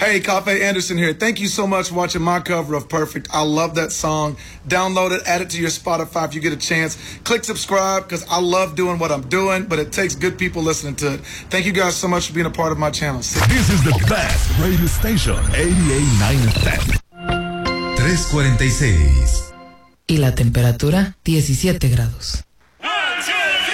Hey, Cafe Anderson here. Thank you so much for watching my cover of Perfect. I love that song. Download it, add it to your Spotify if you get a chance. Click subscribe because I love doing what I'm doing, but it takes good people listening to it. Thank you guys so much for being a part of my channel. This is the best radio station, 88.9 FM. 3:46. Y la temperatura, 17 grados.